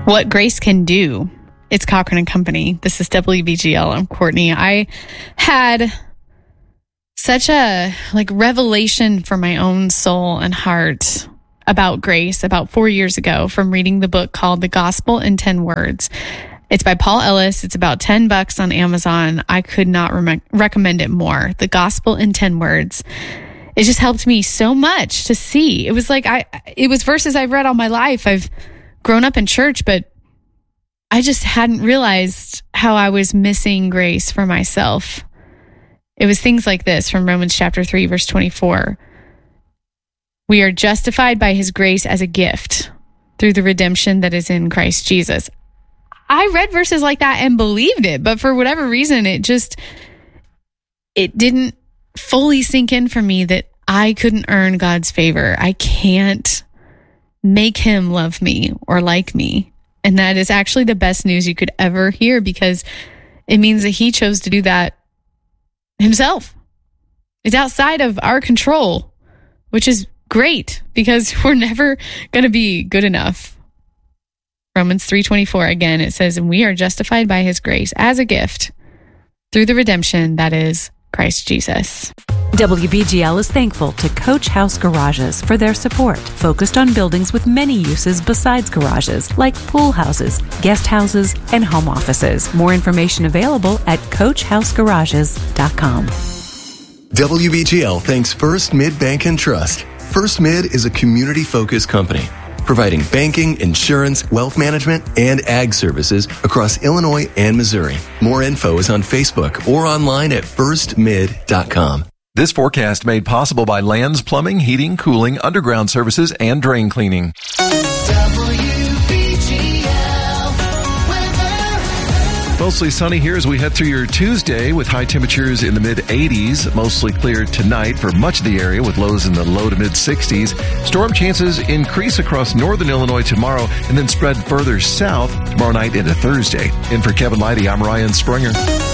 What grace can do. It's Cochran and Company. This is WBGL. I'm Courtney. I had such a revelation for my own soul and heart about grace about 4 years ago from reading the book called The Gospel in 10 Words. It's by Paul Ellis. It's about $10 on Amazon. I could not recommend it more. The Gospel in 10 Words. It just helped me so much to see. It was it was verses I've read all my life. I've grown up in church, but I just hadn't realized how I was missing grace for myself. It was things like this from Romans chapter 3, verse 24. We are justified by his grace as a gift through the redemption that is in Christ Jesus. I read verses like that and believed it, but for whatever reason, it didn't fully sink in for me that I couldn't earn God's favor. I can't make him love me or like me. And that is actually the best news you could ever hear, because it means that he chose to do that himself. It's outside of our control, which is great because we're never going to be good enough. Romans 3:24, again, it says, and we are justified by his grace as a gift through the redemption that is Christ Jesus. WBGL is thankful to Coach House Garages for their support, focused on buildings with many uses besides garages, like pool houses, guest houses, and home offices. More information available at CoachHouseGarages.com. WBGL thanks First Mid Bank and Trust. First Mid is a community-focused company providing banking, insurance, wealth management, and ag services across Illinois and Missouri. More info is on Facebook or online at firstmid.com. This forecast made possible by Lands Plumbing, Heating, Cooling, Underground Services, and Drain Cleaning. Mostly sunny here as we head through your Tuesday with high temperatures in the mid-80s. Mostly clear tonight for much of the area with lows in the low to mid-60s. Storm chances increase across northern Illinois tomorrow and then spread further south tomorrow night into Thursday. In for Kevin Lighty, I'm Ryan Springer.